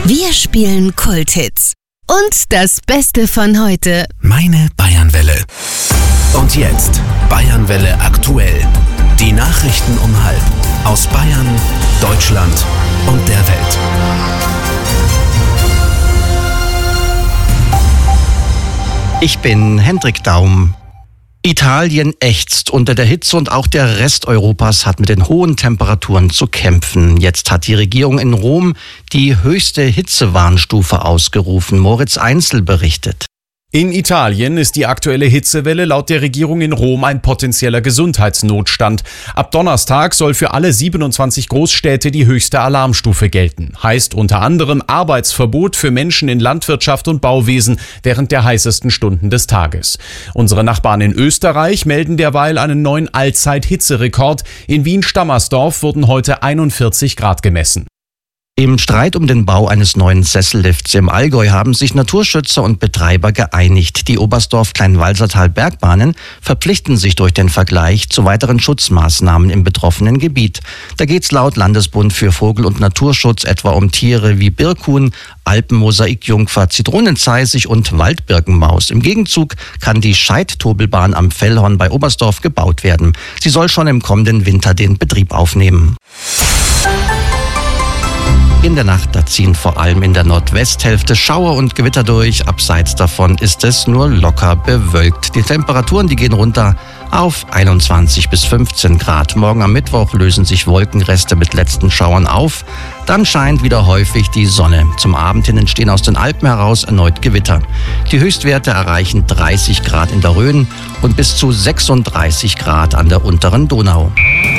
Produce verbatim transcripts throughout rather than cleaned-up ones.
Wir spielen Kulthits. Und das Beste von heute. Meine Bayernwelle. Und jetzt Bayernwelle aktuell. Die Nachrichten um halb. Aus Bayern, Deutschland und der Welt. Ich bin Hendrik Daum. Italien ächzt unter der Hitze und auch der Rest Europas hat mit den hohen Temperaturen zu kämpfen. Jetzt hat die Regierung in Rom die höchste Hitzewarnstufe ausgerufen. Moritz Einzel berichtet. In Italien ist die aktuelle Hitzewelle laut der Regierung in Rom ein potenzieller Gesundheitsnotstand. Ab Donnerstag soll für alle siebenundzwanzig Großstädte die höchste Alarmstufe gelten. Heißt unter anderem Arbeitsverbot für Menschen in Landwirtschaft und Bauwesen während der heißesten Stunden des Tages. Unsere Nachbarn in Österreich melden derweil einen neuen Allzeit-Hitzerekord. In Wien-Stammersdorf wurden heute einundvierzig Grad gemessen. Im Streit um den Bau eines neuen Sessellifts im Allgäu haben sich Naturschützer und Betreiber geeinigt. Die Oberstdorf-Kleinwalsertal-Bergbahnen verpflichten sich durch den Vergleich zu weiteren Schutzmaßnahmen im betroffenen Gebiet. Da geht's laut Landesbund für Vogel- und Naturschutz etwa um Tiere wie Birkhuhn, Alpenmosaikjungfer, Zitronenzeisig und Waldbirkenmaus. Im Gegenzug kann die Scheidtobelbahn am Fellhorn bei Oberstdorf gebaut werden. Sie soll schon im kommenden Winter den Betrieb aufnehmen. In der Nacht, da ziehen vor allem in der Nordwesthälfte Schauer und Gewitter durch. Abseits davon ist es nur locker bewölkt. Die Temperaturen, die gehen runter auf einundzwanzig bis fünfzehn Grad. Morgen am Mittwoch lösen sich Wolkenreste mit letzten Schauern auf. Dann scheint wieder häufig die Sonne. Zum Abend hin entstehen aus den Alpen heraus erneut Gewitter. Die Höchstwerte erreichen dreißig Grad in der Rhön und bis zu sechsunddreißig Grad an der unteren Donau.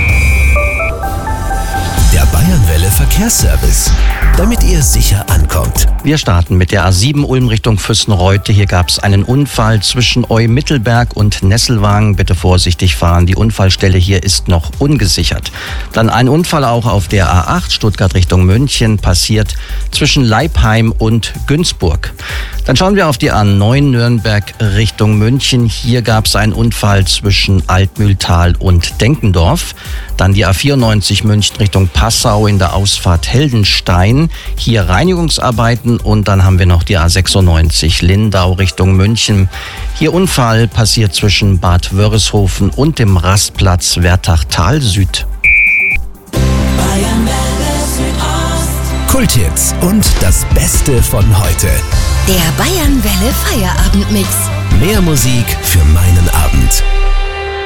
Der Bayernwelle Verkehrsservice, damit ihr sicher ankommt. Wir starten mit der A sieben Ulm Richtung Füssenreute. Hier gab es einen Unfall zwischen Eu-Mittelberg und Nesselwagen. Bitte vorsichtig fahren. Die Unfallstelle hier ist noch ungesichert. Dann ein Unfall auch auf der A acht Stuttgart Richtung München passiert zwischen Leipheim und Günzburg. Dann schauen wir auf die A neun Nürnberg Richtung München. Hier gab es einen Unfall zwischen Altmühltal und Denkendorf. Dann die A vierundneunzig München Richtung Passau in der Ausfahrt Heldenstein. Hier Reinigungsarbeiten und dann haben wir noch die A sechsundneunzig Lindau Richtung München. Hier Unfall passiert zwischen Bad Wörishofen und dem Rastplatz Wertachtal Süd. Kulthits und das Beste von heute. Der Bayernwelle Feierabendmix. Mehr Musik für meinen Abend.